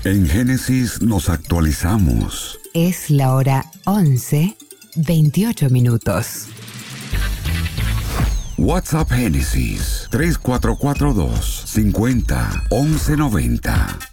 En Génesis nos actualizamos. Es la hora 11:28. WhatsApp Génesis 3442 50 1190.